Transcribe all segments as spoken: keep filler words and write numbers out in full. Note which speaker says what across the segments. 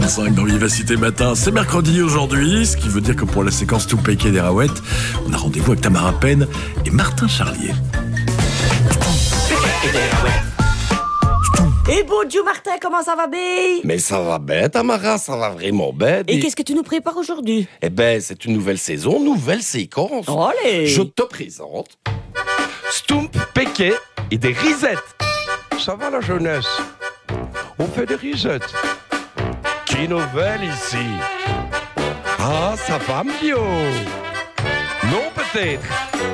Speaker 1: trente-cinq dans Vivacité Matin. C'est mercredi aujourd'hui, ce qui veut dire que pour la séquence Tout Péqué des Raouettes, on a rendez-vous avec Tamara Penn et Martin Charlier.
Speaker 2: Et bonjour Martin, comment ça va bien?
Speaker 3: Mais ça va bête, Tamara, ça va vraiment bête.
Speaker 2: Et, et qu'est-ce que tu nous prépares aujourd'hui?
Speaker 3: Eh ben, c'est une nouvelle saison, nouvelle séquence.
Speaker 2: Allez.
Speaker 3: Je te présente Stump, Péqué et des risettes.
Speaker 4: Ça va la jeunesse? On fait des risettes. Qui nouvelle ici? Ah, ça va mieux. Non, peut-être.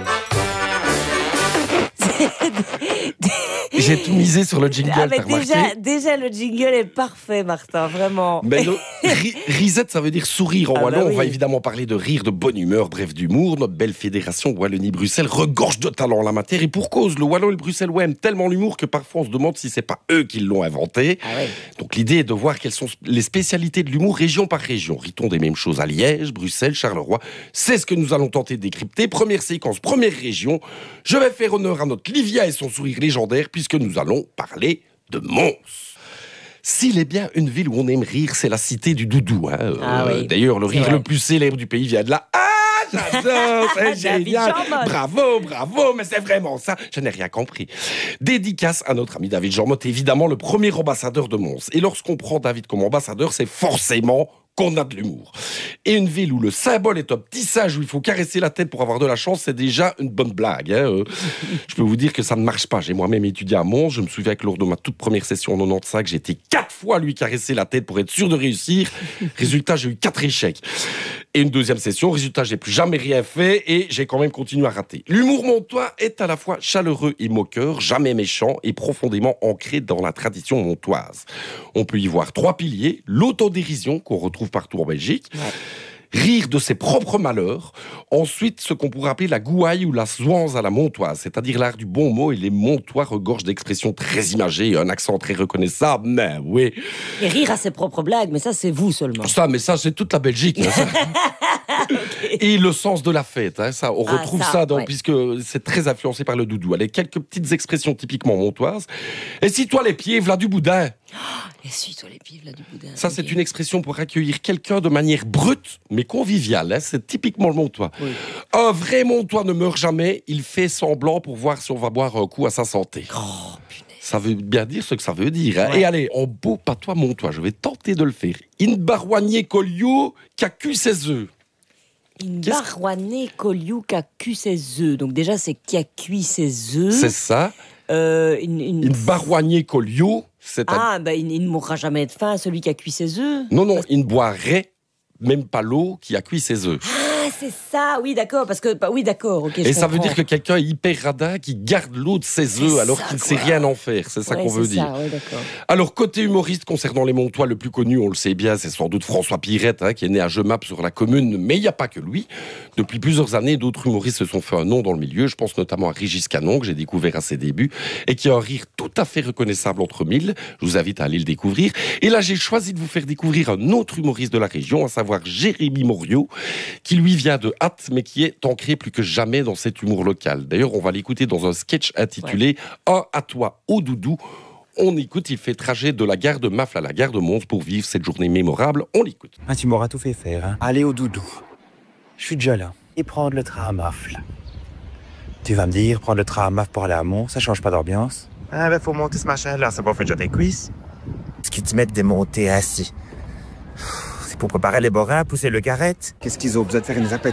Speaker 3: J'ai tout misé sur le jingle,
Speaker 2: Ah, mais
Speaker 3: t'as remarqué?
Speaker 2: déjà, déjà, le jingle est parfait, Martin, vraiment.
Speaker 3: Mais non, ri- risette, ça veut dire sourire en
Speaker 2: Ah,
Speaker 3: wallon.
Speaker 2: bah oui.
Speaker 3: On va évidemment parler de rire, de bonne humeur, bref, d'humour. Notre belle fédération Wallonie-Bruxelles regorge de talent en la matière. Et pour cause, le wallon et le bruxellois aiment tellement l'humour que parfois on se demande si c'est pas eux qui l'ont inventé.
Speaker 2: Ah ouais.
Speaker 3: Donc l'idée est de voir quelles sont les spécialités de l'humour région par région. Rit-on des mêmes choses à Liège, Bruxelles, Charleroi? C'est ce que nous allons tenter de décrypter. Première séquence, première région. Je vais faire honneur à notre Livia et son sourire légendaire puisque nous allons parler de Mons. S'il est bien une ville où on aime rire, c'est la cité du doudou. Hein.
Speaker 2: Ah
Speaker 3: Euh,
Speaker 2: oui,
Speaker 3: D'ailleurs, le
Speaker 2: c'est
Speaker 3: rire
Speaker 2: vrai.
Speaker 3: le plus célèbre du pays vient de là. Ah, j'adore, c'est
Speaker 2: David
Speaker 3: génial.
Speaker 2: Jean-Motte.
Speaker 3: Bravo, bravo, mais c'est vraiment ça. Je n'ai rien compris. Dédicace à notre ami David Jean-Motte, évidemment le premier ambassadeur de Mons. Et lorsqu'on prend David comme ambassadeur, c'est forcément qu'on a de l'humour. Et une ville où le symbole est un petit singe où il faut caresser la tête pour avoir de la chance, c'est déjà une bonne blague. Hein. Euh, je peux vous dire que ça ne marche pas. J'ai moi-même étudié à Mons. Je me souviens que lors de ma toute première session en quatre-vingt-quinze, j'ai été quatre fois à lui caresser la tête pour être sûr de réussir. Résultat, j'ai eu quatre échecs. Et une deuxième session, résultat, j'ai plus jamais rien fait et j'ai quand même continué à rater. L'humour montois est à la fois chaleureux et moqueur, jamais méchant et profondément ancré dans la tradition montoise. On peut y voir trois piliers: l'autodérision qu'on retrouve partout en Belgique,
Speaker 2: Ouais.
Speaker 3: rire de ses propres malheurs, ensuite ce qu'on pourrait appeler la gouaille ou la zouanze à la montoise, c'est-à-dire l'art du bon mot, et les montois regorgent d'expressions très imagées et un accent très reconnaissable, mais oui.
Speaker 2: Et rire à ses propres blagues, mais ça, c'est vous seulement.
Speaker 3: Ça, mais ça, c'est toute la Belgique. hein, ça. Et le sens de la fête, hein, ça, on
Speaker 2: Ah,
Speaker 3: retrouve
Speaker 2: ça,
Speaker 3: ça, dans,
Speaker 2: ouais.
Speaker 3: puisque c'est très influencé par le doudou. Allez, quelques petites expressions typiquement montoises. Et si toi les pieds, v'là du boudin.
Speaker 2: Essuie-toi les pieds, là, du boudin.
Speaker 3: Ça, c'est
Speaker 2: Ok.
Speaker 3: une expression pour accueillir quelqu'un de manière brute, mais conviviale. Hein, c'est typiquement le montois.
Speaker 2: Oui.
Speaker 3: Un vrai montois ne meurt jamais. Il fait semblant pour voir si on va boire un coup à sa santé.
Speaker 2: Oh, punaise.
Speaker 3: Ça veut bien dire ce que ça veut dire. Hein.
Speaker 2: Ouais.
Speaker 3: Et allez, en beau patois montois, je vais tenter de le faire. In barouanier colio qu'a cu ses œufs.
Speaker 2: Une
Speaker 3: Qu'est-ce-
Speaker 2: barouannée coliou qui a cuit ses œufs. Donc déjà, c'est qui a cuit ses œufs.
Speaker 3: C'est ça.
Speaker 2: Euh, une, une-
Speaker 3: In barouanier colio, c'est un...
Speaker 2: Ah, ben il, il ne mourra jamais de faim, celui qui a cuit ses œufs.
Speaker 3: Non, non, il ne boirait même pas l'eau qui a cuit ses œufs.
Speaker 2: Ah, c'est ça, oui, d'accord, parce que, bah, oui, d'accord, ok, je
Speaker 3: Et ça veut
Speaker 2: comprends.
Speaker 3: dire que quelqu'un est hyper radin qui garde l'eau de ses
Speaker 2: C'est
Speaker 3: œufs alors
Speaker 2: ça,
Speaker 3: qu'il ne sait
Speaker 2: quoi.
Speaker 3: rien en faire. C'est ça
Speaker 2: Ouais,
Speaker 3: qu'on veut
Speaker 2: c'est
Speaker 3: dire.
Speaker 2: ça, ouais, d'accord.
Speaker 3: Alors, côté humoriste, concernant les Montois, le plus connu, on le sait bien, c'est sans doute François Pirette, hein, qui est né à Jemap sur la commune, mais il n'y a pas que lui. Depuis plusieurs années, d'autres humoristes se sont fait un nom dans le milieu. Je pense notamment à Régis Canon, que j'ai découvert à ses débuts, et qui a un rire tout à fait reconnaissable entre mille. Je vous invite à aller le découvrir. Et là, j'ai choisi de vous faire découvrir un autre humoriste de la région, à savoir Jérémy Moriot, qui lui vient de Hatt, mais qui est ancré plus que jamais dans cet humour local. D'ailleurs, on va l'écouter dans un sketch intitulé « Un à toi au doudou ». On écoute, il fait trajet de la gare de Mafle à la gare de Mons pour vivre cette journée mémorable. On l'écoute.
Speaker 5: Ah, tu m'auras tout fait faire, hein. Aller au doudou. Je suis déjà là. Et prendre le train à Mafle. Tu vas me dire, prendre le train à Mafle pour aller à Mons, ça change pas d'ambiance. Ah ben, faut monter ce machin-là, ça va faire déjà des cuisses. Ce qu'ils te mettent des montées assis. C'est pour préparer les borins, pousser le carrette. Qu'est-ce qu'ils ont besoin de faire une répétition?